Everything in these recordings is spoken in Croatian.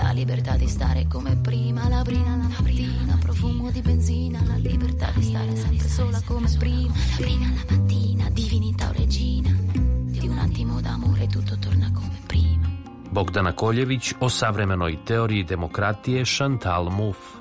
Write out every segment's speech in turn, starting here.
la libertà di stare come prima, la mattina, profumo di benzina, la libertà di stare sempre sola come prima, la mattina, divinità o regina, di un attimo d'amore tutto torna come prima. Bogdana Koljević o savremenoj teoriji demokratije Chantal Mouffe.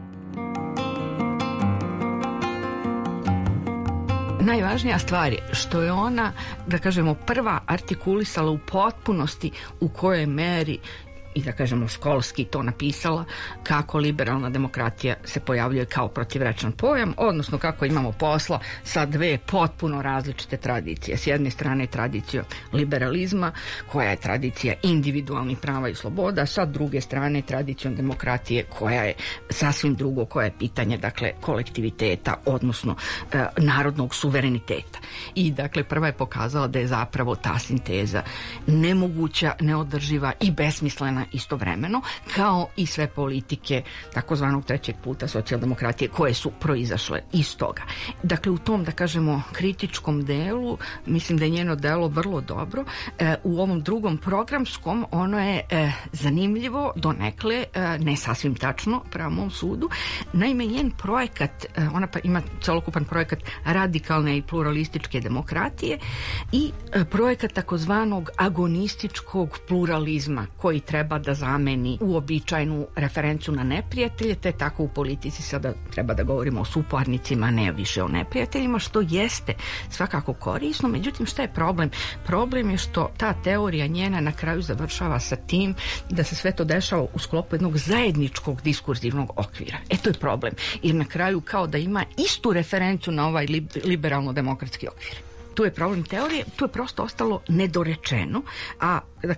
Najvažnija stvar je što je ona, da kažemo, prva artikulisala u potpunosti u kojoj meri i da kažemo školski to napisala kako liberalna demokratija se pojavljuje kao protivrečan pojam, odnosno kako imamo posla sa dve potpuno različite tradicije. S jedne strane tradicija liberalizma koja je tradicija individualnih prava i sloboda, sa druge strane tradicijom demokratije koja je sasvim drugo, koja je pitanje dakle kolektiviteta, odnosno narodnog suvereniteta. I dakle prva je pokazala da je zapravo ta sinteza nemoguća, neodrživa i besmislena istovremeno, kao i sve politike takozvanog trećeg puta socijaldemokratije koje su proizašle iz toga. Dakle, u tom, da kažemo, kritičkom delu, mislim da je njeno delo vrlo dobro. U ovom drugom programskom ono je zanimljivo donekle, ne sasvim tačno prema mom sudu. Naime, njen projekat, ona ima celokupan projekat radikalne i pluralističke demokratije i projekat takozvanog agonističkog pluralizma koji treba da zameni uobičajenu referencu na neprijatelje, te tako u politici sada treba da govorimo o suparnicima, ne više o neprijateljima, što jeste svakako korisno. Međutim, šta je problem? Problem je što ta teorija njena na kraju završava sa tim da se sve to dešava u sklopu jednog zajedničkog diskurzivnog okvira. To je problem. Jer na kraju kao da ima istu referencu na ovaj liberalno-demokratski okvir. Tu je problem teorije, tu je prosto ostalo nedorečeno, a